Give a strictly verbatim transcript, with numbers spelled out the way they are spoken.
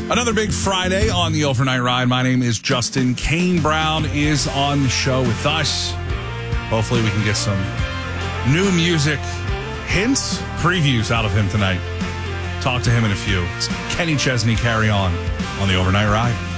Another big Friday on the Overnight Ride. My name is Justin. Kane Brown is on the show with us. Hopefully we can get some new music hints, previews out of him tonight. Talk to him in a few. It's Kenny Chesney, Carry On on the Overnight Ride.